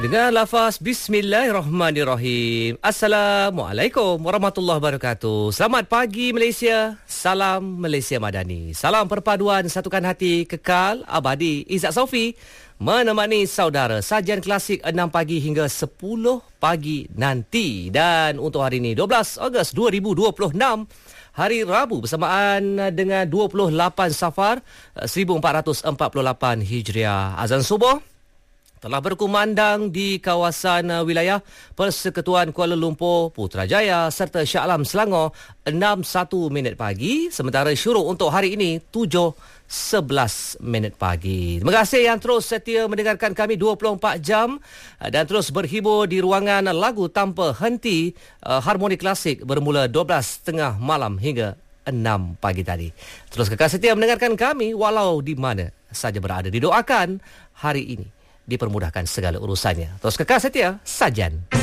Dengan lafaz Bismillahirrahmanirrahim. Assalamualaikum warahmatullahi wabarakatuh. Selamat pagi Malaysia. Salam Malaysia Madani. Salam perpaduan satukan hati kekal abadi. Izzat Saufi menemani saudara sajian klasik 6 pagi hingga 10 pagi nanti. Dan untuk hari ini 12 Ogos 2026, hari Rabu bersamaan dengan 28 Safar 1448 Hijriah. Azan subuh telah berkumandang di kawasan wilayah Persekutuan Kuala Lumpur, Putrajaya serta Shah Alam Selangor 6:01 pagi. Sementara syuruk untuk hari ini 7:11 pagi. Terima kasih yang terus setia mendengarkan kami 24 jam dan terus berhibur di ruangan lagu tanpa henti harmoni klasik bermula 12:30 malam hingga 6 pagi tadi. Terus kekal setia mendengarkan kami walau di mana saja berada. Didoakan hari ini dipermudahkan segala urusannya. Terus kekal setia, sajan.